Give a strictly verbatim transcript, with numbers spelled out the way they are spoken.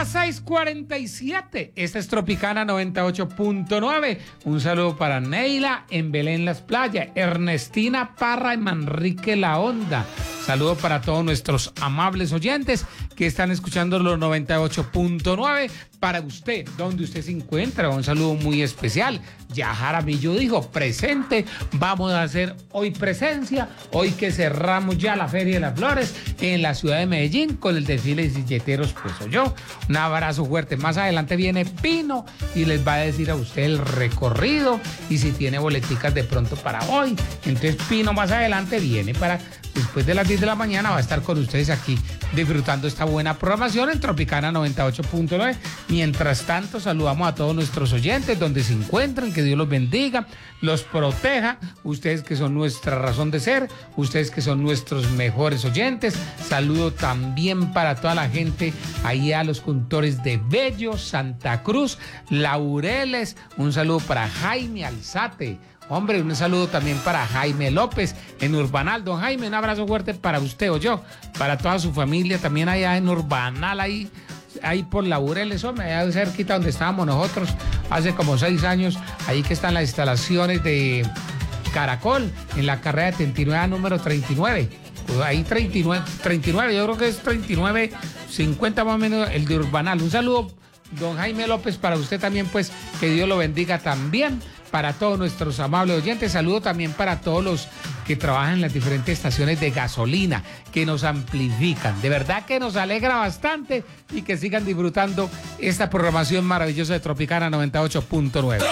Las seis cuarenta y siete, esta es Tropicana noventa y ocho punto nueve. Un saludo para Neila en Belén Las Playas, Ernestina Parra en Manrique La Honda. Saludo para todos nuestros amables oyentes que están escuchando los noventa y ocho punto nueve. Para usted, donde usted se encuentra, un saludo muy especial. Ya Jaramillo dijo, presente, vamos a hacer hoy presencia, hoy que cerramos ya la Feria de las Flores en la ciudad de Medellín con el desfile de silleteros, pues soy yo. Un abrazo fuerte. Más adelante viene Pino y les va a decir a usted el recorrido y si tiene boleticas de pronto para hoy. Entonces Pino más adelante viene para... Después de las diez de la mañana va a estar con ustedes aquí disfrutando esta buena programación en Tropicana noventa y ocho punto nueve. Mientras tanto, saludamos a todos nuestros oyentes donde se encuentran, que Dios los bendiga, los proteja, ustedes que son nuestra razón de ser, ustedes que son nuestros mejores oyentes. Saludo también para toda la gente ahí a los conductores de Bello, Santa Cruz, Laureles, un saludo para Jaime Alzate. Hombre, un saludo también para Jaime López en Urbanal. Don Jaime, un abrazo fuerte para usted o yo, para toda su familia también allá en Urbanal, ahí, ahí por Laureles, hombre, allá cerquita donde estábamos nosotros hace como seis años, ahí que están las instalaciones de Caracol, en la carrera de treinta y nueve número treinta y nueve. Pues ahí treinta y nueve, treinta y nueve, yo creo que es treinta y nueve cincuenta más o menos el de Urbanal. Un saludo, don Jaime López, para usted también, pues, que Dios lo bendiga también. Para todos nuestros amables oyentes, saludo también para todos los que trabajan en las diferentes estaciones de gasolina, que nos amplifican. De verdad que nos alegra bastante y que sigan disfrutando esta programación maravillosa de Tropicana noventa y ocho punto nueve.